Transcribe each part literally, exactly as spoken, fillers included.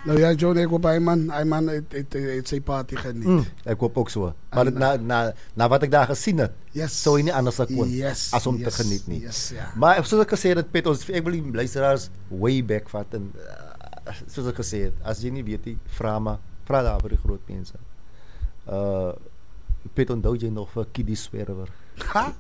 Nou ja, John, ek hoop hy man, hy man het, het, het, het sy party geniet. Mm, ek hoop ook so. Maar En, na, na, na wat ek daar gesien het, Yes. sou hy nie anders kon Yes, as om yes, te geniet nie. yes, ja. Maar soos ek gesê het, Pet, ons, ek wil die luisteraars way back vat. En uh, soos ek gesê het, as jy nie weet nie, vra maar, vra daar vir die groot mense. Uh, Pet, onthou jy nog vir Kiddie Swerwer? Ha?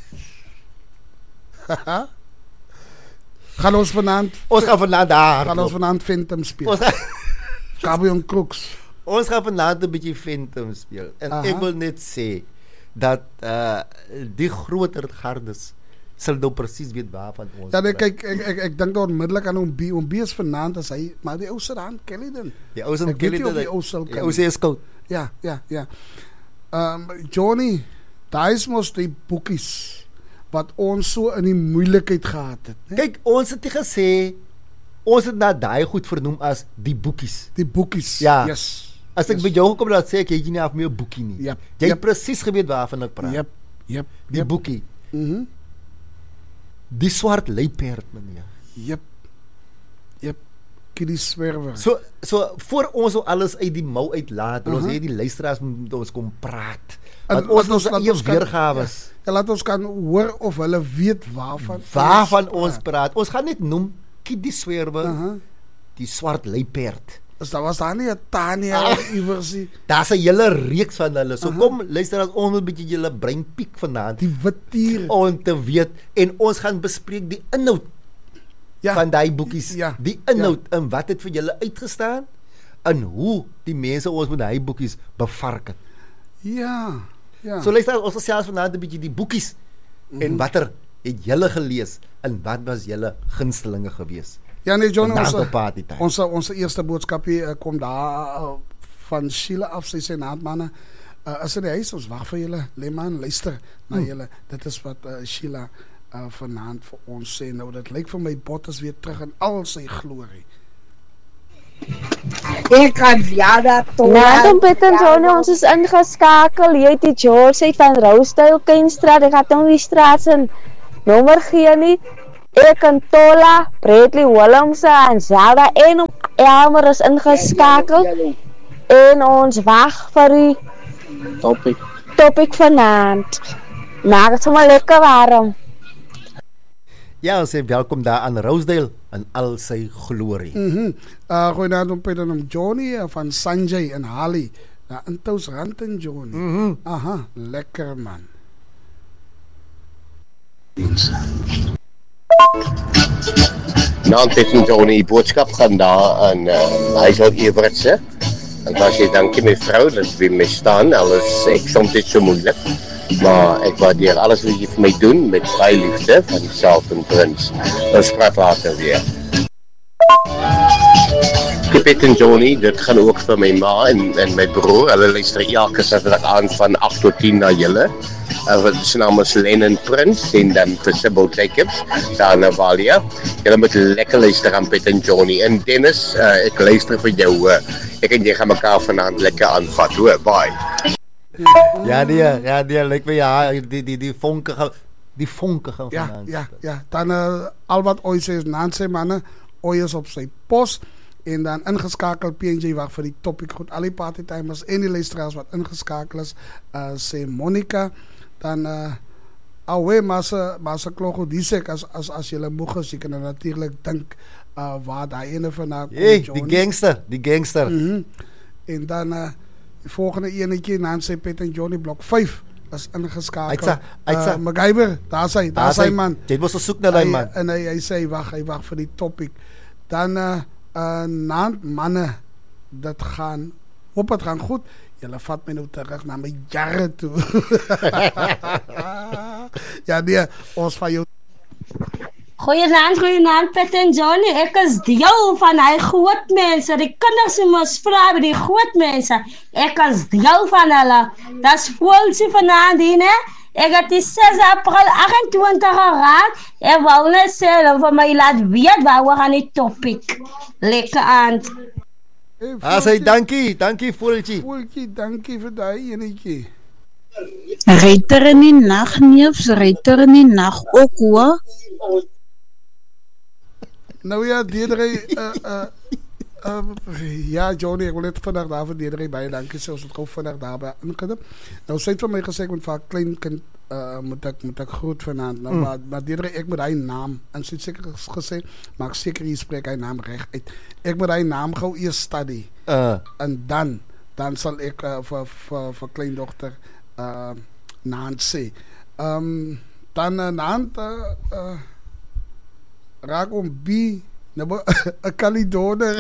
Gaan ons vanavond, Ons gaan vanavond daar. gaan ons vanavond Phantom speel. Ons gaan, Kabion Crooks. ons gaan vanavond een beetje Phantom speel. En Aha. ek wil net sê, dat uh, die groter gardes sal nou precies weet waarvan ons Ja, nee, praat. kijk, ik, ik, ik denk dat onmiddellijk aan Oom B. Oom B is vanavond, als hij, maar die oude aan Kelliden. Die ou se Ek weet nie of die ou sal Die kan. ou se is koud. Ja, ja, ja. Um, Johnny, daar is mos die boekies wat ons so in die moeilikheid gehad het. Né? Kyk, ons het nie gesê, ons het na daai goed vernoem as die boekies. Die boekies. Ja. Yes. As ek Yes. by jou gekom het, sê ek, jy het nie af meer boekie nie. Yep, Jy yep. het precies geweet waarvan ek praat. Yep, yep, Die yep. boekie. Mhm. Die swart luiperd, meneer. Yep. Yep. Kiddie Swerwer. So, so voor ons so alles uit die mou uitlaat, uh -huh. ons Mhm. het die luisteraars met ons kom praat. En Want ons laat ons laat eie ons kan- weergawes. Ja, ja, laat ons kan hoor of hulle weet waarvan Waarvan ons praat. Ons gaan net noem Kiddie Swerwer, Uh -huh. die swart luiperd. Dus dat was daar nie 'n Tanya Ah. of iewers nie. Daar's 'n hele reeks van hulle. So Aha. kom luister as ons 'n bietjie julle brein piek vanaand Die wit tier. om te weet en ons gaan bespreek die inhoud Ja. van daai boekies. Ja. Die inhoud en wat het vir julle uitgestaan en hoe die mense ons met daai boekies bevark het. Ja. Ja. So luister ons gesels vanaand 'n bietjie die boekies Mhm. en watter het julle gelees en wat was julle gunstelinge gewees? Ja, nee, John, Vandaag onze, op party time. onze, onze eerste boodskapje uh, komt daar uh, van Sheila af. Sy sê, naadmanne, uh, as in die huis, ons wacht vir julle. Leeman, luister na Hmm. julle. Dit is wat uh, Sheila uh, vanavond vir ons sê. Nou, dit lyk vir my Bottas weer terug in al sy glorie. Ek kan ja dat toe. Na dan Piet en Johnny, ons is ingeskakel. Jy het die George uit van Rousdale Kenstraat. Ek het hom die straat se nommer gee nie. Ek en Tola, Bradley Willemse en Zelda en Elmer is ingeskakel. En ons wag vir die Topic. topic vanaand. Maak het sommer lekker warm. Ja, ons sê welkom daar aan Rosedale in al sy glorie. Mm -hmm. uh, Goeienaand om Piet en om Johnny uh, van Sanjay en Hali. Nou, in Tousrand en Johnny. Mm -hmm. Aha, lekker man. Nou, dit is Johnny boodskap gaan daar en uh, hy sal Evertse. En dan sê dankie my vrou dat wie my staan. Alles ek soms dit so moeilik. Maar ek waardeer alles wat jy vir my doen met baie liefde van self en Prins. Ons praat later weer. Piet en Johnny, dit gaan ook vir my ma en, en my broer. Hulle luister elke Saterdag aan van agt tot tien na julle. Uh, wat se naam is Lennon Prins en dan vir Sybil Jacobs daar in Navalia. Julle moet lekker luister aan Piet en Johnny. En Dennis, uh, ek luister vir jou. Uh, ek en jy gaan mekaar vanaand lekker aanvat. Hoor, bye. Ja, die, ja, die lyk my ja, die die die vonke gaan die vonke gaan Ja, vanaand. ja, ja. Dan uh, al wat ooit sê is Nancy manne, ooit is op sy pos en dan ingeskakel P N J wag vir die topic goed. Al die party timers en die luisteraars wat ingeskakel is, uh, sê Monica, dan uh, alweer massa massa klogo die sê as as as jy moeg is, jy kan natuurlik dink uh, waar daai ene vandaan kom. Hey, die gangster, die gangster. Mm -hmm. En dan uh, die volgende enetjie Nancy Piet en Johnny blok vyf is ingeskakel. Uitsa, uitsa. Uh, MacGyver, daar's hy, daar's hy man. Jy moet soek na daai Hy- man. En hy, hy sê wag, hy wag vir die topic. Dan uh, uh naand manne, dit gaan hoop dit gaan goed. Julle vat my nou terug na my jare toe. Ja, nee, ons van jou Goeienaand, goeienaand Piet en Johnny. Ek is deel van hy groot mense. Die kinders moet vra by die groot mense. Ek is deel van hulle. Dis voelsie vanaand hier, né? Ek het die ses April agt en twintig geraak. Ek wou net sê hulle vir my laat weet waaroor gaan die topic. Lekker aand. hey, Ah, sê dankie, dankie Voeltjie. Voeltjie, dankie vir daai enetjie. Ryter in die nag nie of ryter in die nag ook hoor. Nou ja, Deedre, uh, uh, Um, ja, Johnny, ek wil net vandag daar verdedig. Baie dankie, sê ons het gou vandag daarby ingedip. Nou, sy het vir my gesê, ek moet vir haar klein kind, uh, moet ek, moet ek groet vanaand. Nou, mm. maar, maar Diederik, ek moet hy naam, en sy het seker gesê, maar ek seker hier spreek hy naam recht uit. Ek moet hy naam gou eers study. Uh. En dan, dan sal ek uh, vir, vir, vir kleindochter uh, naand sê. Um, dan uh, naand, uh, uh, raak om B, nou, een Caledoner.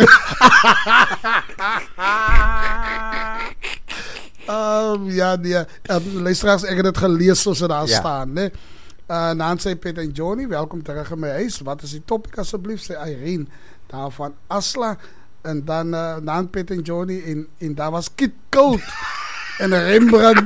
um, ja, nee. Um, luisteraars, ek het het gelees soos het daar ja. staan. Nee. Uh, naand sê Pet en Johnny, welkom terug in my huis. Wat is die topic asseblief? Sê Irene, daar van Asla. En dan uh, naand Pet en Johnny, en, en daar was Kit Koud. En Rembrandt.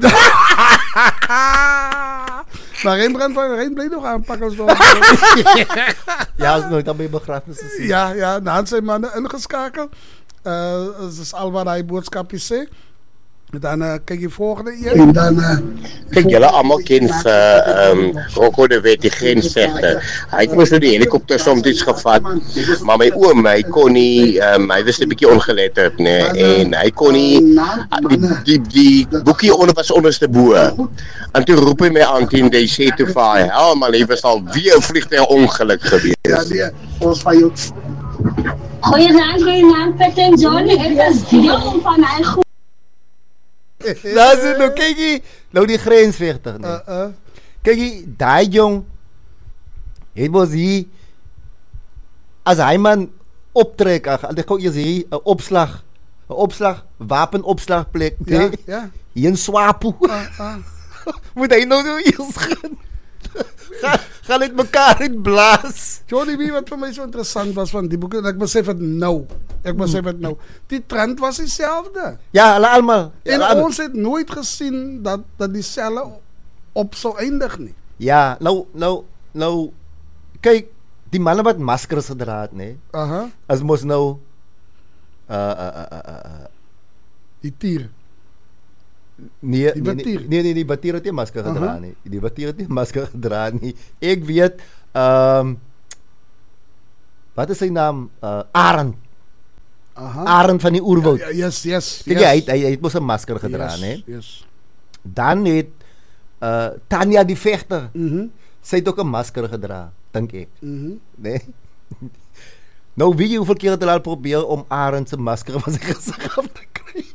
Maar Rembrandt van Rijn bleef nog aanpakken. Ja, als nooit aan bij begrafenis te zien. Ja, ja, naand zijn mannen ingeschakeld. Uh, dat is al wat hij boodschapjes zei. Dan uh, kijk je volgende hier. En dan, uh, kijk, jullie allemaal ken van um, Rocco de Wet, die grensvechter. Hij moest door die helikopter soms iets gevat. Maar mijn oom, hij kon niet, um, hij wist een beetje ongeletterd. Nee. En hij kon niet, die, die, die boekje onder was ondersteboven. En toen roep hij mij aan, en die zei toen van, ja, maar er was al weer een vliegtuigongeluk geweest. Ja, nee, ons van jou. Goeienaand, goeienaand, Pet en Johnny. Ik was deel van mijn groep. Dat is nou, kijk je, nou die grensvechter. Nee. Uh, uh. Kijk je, die jong, het was hier, als hij man optrekt, als ik je zie, een opslag, een opslag, wapenopslagplek, ja, nee? Ja. Hier een swapoe. Uh, uh. Moet hij nou zo eerst gaan? Ga, ga met elkaar in blaas. Johnny, wie wat voor mij zo interessant was van die boeken, ik besef het nou. Ik besef het nou. Die trend was diezelfde. Ja, allemaal. En ja, ons heeft nooit gezien dat, dat die cellen op zou eindigen. Nie. Ja, nou, nou, nou, kijk, die mannen wat maskers gedraaid, nee. Uh-huh. Als moest nou, uh, uh, uh, uh, uh, die tieren. Nee, die nee, batier. nee, nee, die batier het nie masker gedra uh-huh. nie. Die batier het nie masker gedra nie. Ek weet, ehm um, wat is sy naam? Uh, Arend. Uh-huh. Arend van die Oerwoud. Uh, yes, yes. Kijk, yes. Hy, hy, hy het mos 'n masker gedra, yes, nee. Yes. Dan het uh, Tanya die vechter. Mhm. Sy het ook 'n masker gedra, dink ek. Mhm. Nee. Nou weet jy hoeveel keer het hulle al probeer om Arend se masker van sy gesig af te kry.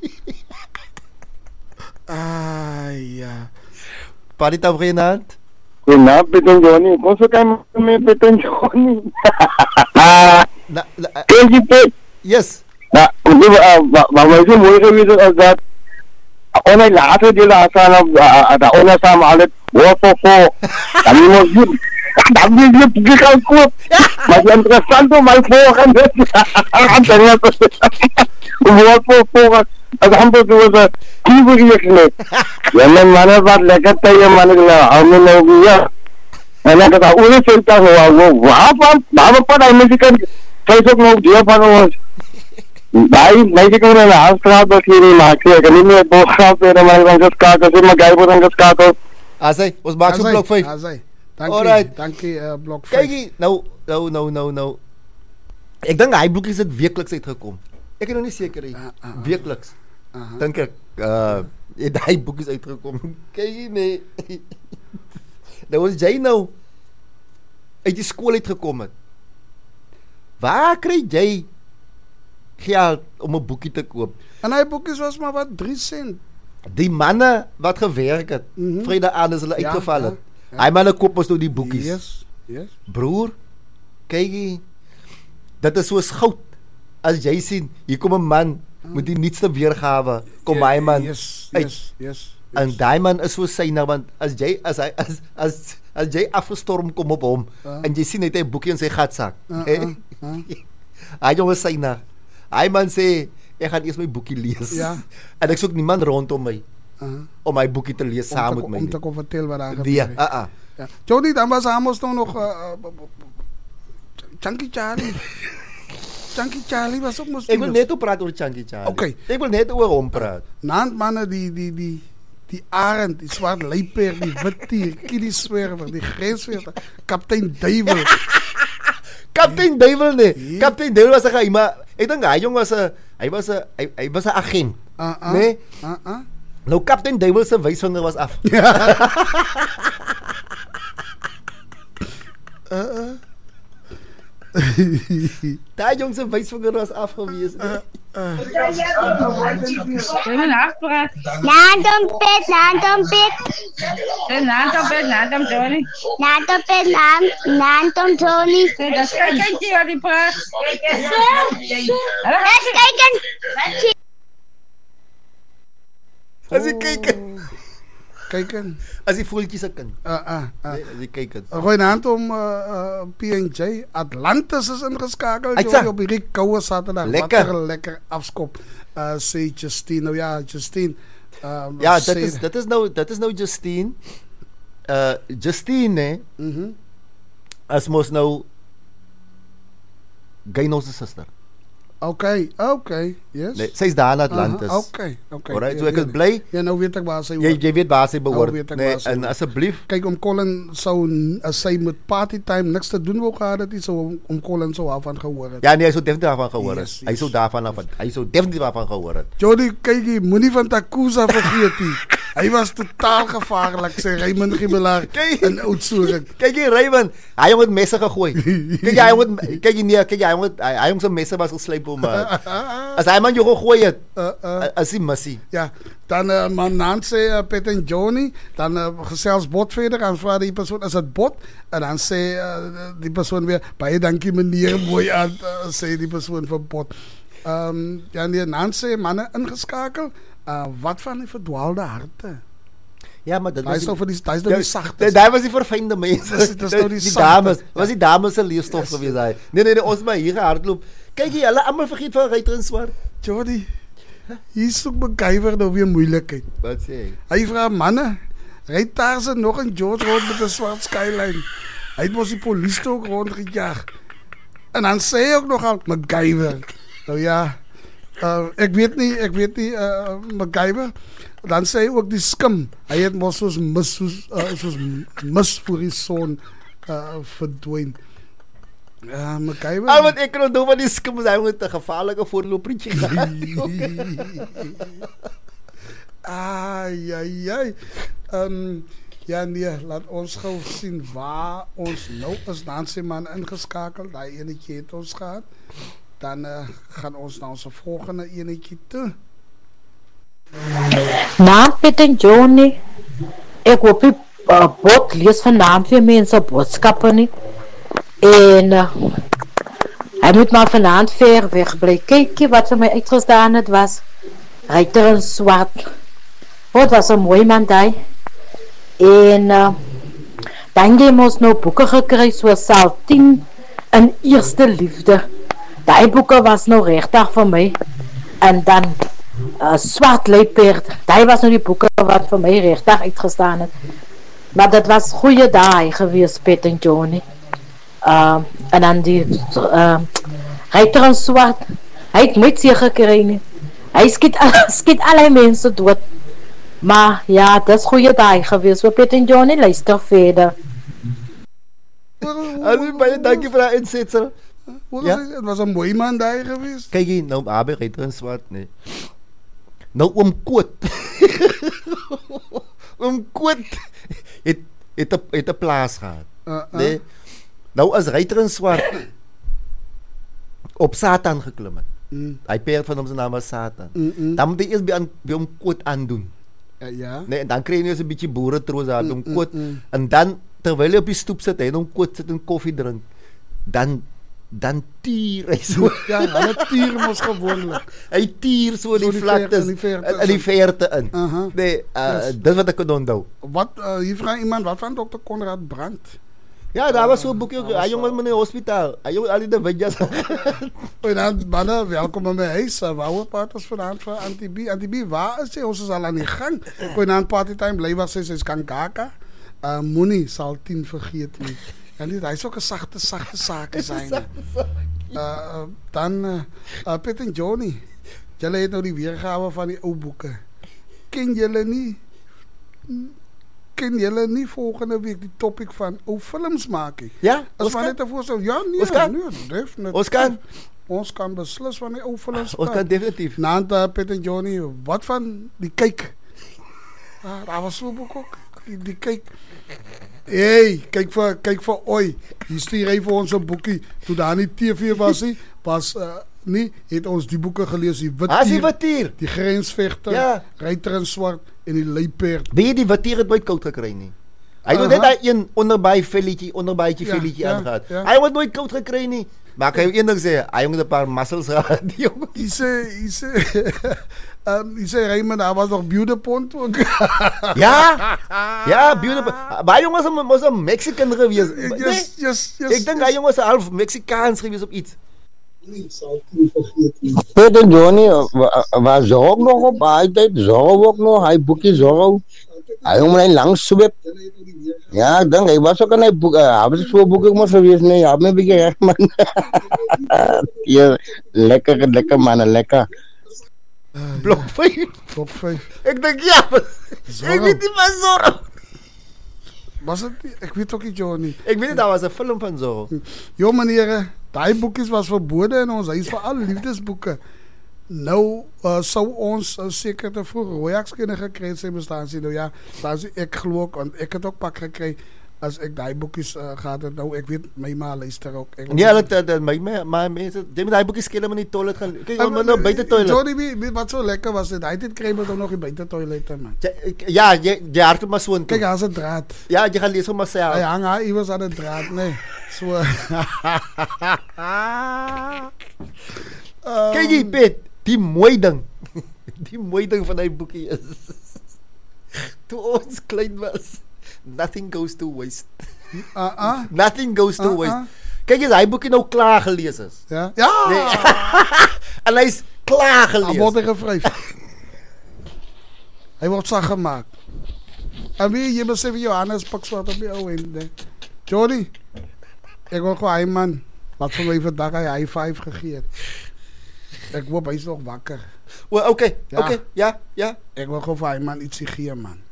Ah, ja. Parita Brenand. Goedenavond, Pet en Johnny. Kom zo kijken met Pet en Johnny. Kijk je, Pet? Yes. Nou, wat mij zo mooi geweest is dat onai later die laatste aan dat onai samen altijd hoor voor voor. Dan moet je dan moet je die gaan koop. Maar het interessant om mij volgen. Aan te hoor voor voor. Als hamburg was een kieverlijk niet. Ja, mijn mannen wat lekker tegen mannen houden over ja. En ik had ook niet zo wow, waarom? Waarom pas hij met die Facebook nog deel van ons? Wij, wij kunnen een aanstraat dat hier niet maken. Ik kan niet meer boodschap weer maar dan geschakeld. Ik mag even dan geschakeld. Azai, ons maak zo blok vijf. Azai. Dankie, dankie uh, blok vijf. Kijk, nou, nou, nou, nou, nou. Ik denk dat hij blokjes het wekelijks uitgekomen. Ik ben nog niet zeker. Uh, uh, wekelijks. Uh-huh. Denk ik. Uh, hij boek is uitgekomen. Kijk, nee. Dat was jij nou uit die school uitgekomen. Waar krijg jij geld om een boekje te kopen? En hij boekjes was maar wat drie cent. Die mannen wat gewerkt het, mm-hmm. vrijdag aan is hulle ja, uitgevallen. Ja, ja. Hij mannen koop ons door die boekjes. Yes, yes. Broer, kijk, dat is zoals goud. Als jij ziet, hier komt een man, mm. moet hij niets te weergaven. Kom yeah, hij man. Yes, yes, yes, yes. En die man is zo zijnig, want als jij, als hij, als, als, als jij afgestormd komt op hem, uh. en je ziet dat hij een boekje in zijn gatzak. Uh, uh, uh. Hij jongens zijnig. Hij man zei, ik ga eerst mijn boekje lezen. Ja. En ik zoek niemand rondom mij. Uh-huh. Om mijn boekje te lezen samen met mij. Om te vertellen wat daar gebeurt. Ja, uh-uh. Ja. Jody, dan was Amos nog nog... Uh, Chunky Charlie. Chunky Charlie was ook nog... Ik wil net op praten over Chunky Charlie. Oké. Okay. Ik wil net over hem praten. Naand mannen die... die, die Die arend, die zwarte leiper, die wittier, kieddie-zwerver, die grensvechter, kaptein Duivel. Kaptein Duivel, nee. Yeah. Kaptein Duivel was een geheime, Ek dink hy jong was 'n hy was 'n hy, hy was 'n agent. Uh, uh, Nee. Uh, uh. Nou Kaptein Duiwel se wysvinger was af. uh, uh. Daai jong se wysvinger was af gewees. Uh, uh. Goeienaand, Naandom Pet, Naandom Pet. Naandom Pet, Naandom Johnny. Naandom Pet, Naandom Johnny. Dat kijk je wat die praat. Eens kijken. As jy kyk. Kyken. As jy voeltjies se kind. Uh, uh, uh. Nee, as jy kyk. Goeienaand om uh, uh, P en J. Atlantis is ingeskakel Johnny, op hierdie koue Saterdag. Lekker. Wat 'n lekker afskop. Uh, sê Justine. Nou ja, Justine. Uh, ja, dit is dit is nou dit is nou Justine. Uh Justine, mhm. Mm as mos nou Gayno se suster. Okay, okay, yes. Nee, sy's daar in Atlantis. Uh -huh, okay, okay. Alright, ja, so ek ja, is bly. Ja, nou weet ek waar sy Jy jy weet waar sy behoort. Nou Nee, en asseblief, kyk om Colin sou as sy met party time niks te doen wou gehad het, hy sou om, om Colin sou daarvan gehoor het. Ja, nee, hy sou definitief daarvan gehoor het. Yes, Hy yes. sou daarvan af, hy sou definitief daarvan gehoor het. Jody, kyk jy, moenie van Takusa vergeet nie. Hy was totaal gevaarlik, sê Raymond Gibbelaar in Oudtshoorn. Kyk jy Raymond, hy het messe gegooi. Kyk jy, hy het kyk jy nee, kyk jy, hy het hy het sy messe was geslyp om as hy man jou gegooi het. Uh, uh, as hy missie. Ja, dan uh, man naam sê uh, Pet en Johnny, dan uh, gesels Bot verder en vra die persoon is dit Bot en dan sê uh, die persoon weer baie dankie meneer mooi aan uh, sê die persoon vir Bot. Ehm um, ja nee, dan sê manne ingeskakel. Uh, wat van die verdwaalde harte? Ja, maar dit was nou vir die daai is nou die sagte. Daai was die verfynde mense. Dit is nou die, die dames, was die dames se leefstof yes. gewees daai. Nee nee nee, ons maar hier gehardloop. Kyk jy, hulle almal vergeet van Ryter en Swart. Jody. Hier soek MacGyver nou weer moeilikheid. Wat sê hy? Hy vra manne, ry Tarzan nog in George Road met 'n swart skyline. Hy het mos die polisie ook rondgejaag. En dan sê hy ook nogal MacGyver. Nou ja, uh, ek weet nie, ek weet nie uh, MacGyver. Dan sê hy ook die skim. Hy het mos soos mis soos, uh, soos mis voor die son uh, verdwyn. Ja, MacGyver. Al wat ek kan doen van die skim is hy moet 'n gevaarlike voorlopertjie gehad. Ai ai ai. Ehm um, ja nee, laat ons gou sien waar ons nou is. Dan sê man ingeskakel, daai enetjie het ons gehad. Dan uh, gaan ons na ons volgende enetjie toe. Naam Pet en Johnny. Ek hoop die uh, Bot lees vanaand vir mense boodskappe nie. En uh, hy moet maar vanaand ver weg bly. Kyk wat vir my uitgestaan het was Ryter en Swart. Wat was 'n mooi man daai. En uh, dan het ons nou boeke gekry soos Saltien en Eerste Liefde. Daai boeke was nou regtig vir my. En dan uh, Swart Luiperd. Daai was nou die boeke wat vir my regtig uitgestaan het. Maar dit was goeie daai gewees, Pet en Johnny. Uh, en dan die uh, Ryter en Swart. Hy het nooit seer gekry nie. Hy skiet, skiet alle mense dood. Maar ja, dis goeie daai gewees. So Pet en Johnny, luister verder. Alweer baie dankie vir daai insetsel. Ja? Het was 'n mooi man daai gewees. Kyk hier, nou Abel Ryter en Swart, nee. Nou oom Koot. Oom Koot het het 'n het 'n plaas gehad. Uh, uh. Nee. Nou as Ryter en Swart op Satan geklim het. Mm. Hy perd van hom se naam was Satan. Mm -mm. Dan moet hy eers by aan by hom Koot aandoen. Uh, ja. Nee, en dan kry jy 'n bietjie boere troos daar by hom Koot. Mm, mm. En dan terwyl hy op die stoep sit, hy hom Koot sit en koffie drink. Dan dan tier hy so. Ja, hulle tier mos gewoonlik. Hy tier so in die, die vlaktes in die verte in. Uh -huh. Nee, uh, yes. Dis wat ek kon onthou. Wat uh, hier vra iemand wat van dokter Konrad Brandt? Ja, daar was so 'n boekie ook. Hy jong was in die hospitaal. Hy jong al die wetjies. En dan manne, welkom by my huis. Wou partners vanaand vir Antibi. Antibi, waar is jy? Ons is al aan die gang. Vanaand party time bly was sy sy's kan kaka. Uh Moenie sal tien vergeet nie. Ja, nie, hy is ook 'n sagte sagte sake zijn. Uh dan uh, uh, Pet en Johnny. Julle het nou die weergawe van die ou boeke. Ken julle nie? Ken julle nie volgende week die topic van ou films maak nie? Ja, as maar net voor so ja nee, ons kan. nee, definitief. Ons kan. ons kan beslis van die ou films. Ons kan definitief. Naant uh, Pet en Johnny, wat van die kyk? Ah, daar was so boek ook, die, die kyk. Hey, kyk vir, kyk vir Oi, hier stuur hy vir ons 'n boekie, toe daar nie T V was nie, was, uh, nie, het ons die boeke gelees, die Wittier, ah, die Wittier, die Grensvegter, ja. Ruiter in Swart, en die Luiperd. Weet jy, die Wittier het nooit koud gekry nie. Hy het net daai een onderby velletjie, onderbytjie Ja, velletjie ja, aangehad. ja. Hy het nooit koud gekry nie. Maar kan jy een ding sê, hy het 'n paar muscles gehad, die jongen. Hy sê, hy sê, um, hy sê, Raymond, daar was nog Beautypont ook. Ja, ja, Beautypont. Maar jongens was een Mexican geweest. Yes, Nee, yes, yes. ik denk dat jongens half Mexicaans geweest op iets. Peter Johnny wa- was zorg nog op hij tijd, zorg ook nog, hij boekje zorg. Hij om een lang swip. Ja, ik denk, hij was ook een boek, hij was zo boek ik moest geweest, nee, hij had me een beetje echt man. Ja, lekker, lekker man, lekker. Blok vijf. Blok vijf. Ik denk, ja, maar, ik weet niet van Zorro. Was het niet? Ik weet ook niet, Johnny. Ik weet niet, dat was een film van Zorro. Jo, meneer, die boekjes was verboden in ons huis, voor alle liefdesboeken. Nou, uh, sou ons uh, seker te vroeg rooiaks kunnen gekry sy bestaan sien. Nou ja, staan sy, ek glo ook, want ek het ook pak gekry as ek die boekjes uh, gehad het. Nou, ek weet, my ma luister ook. Ek Ja, dat, dat, dat, my, my, my mense, jy moet die boekies skille maar in die toilet gaan. Kyk, om nou buiten toilet. Johnny, wie, wie, wat so lekker was dit? Hy het dit kry met hom nog die buiten toilet, man. Ja, ek- ja jy, jy hardop maar so in toe. Kijk, daar's 'n draad. Ja, jy gaan lees om myself. Hy hang haar iewers aan 'n draad, nee. So. um, Kyk jy, Pet, die mooi ding. Die mooi ding van die boekie is toe ons klein was, nothing goes to waste. Uh, uh, Nothing goes to Uh, waste. uh. Kyk eens, hy boekie nou klaar gelees is. Ja? Ja! Nee. En hy is klaar Hij wordt gelees. er gevrijfd. Hij wordt zacht gemaakt. En wie, je beseft Johannes pak zwart op je ogen. Nee. Jody, ik wil gewoon een man. Wat voor mij vandaag hij high five gegeven. Ik hoop hij is nog wakker. Oké, Ja. oké, ja, ja. Ik wil gewoon voor een man iets geven, man.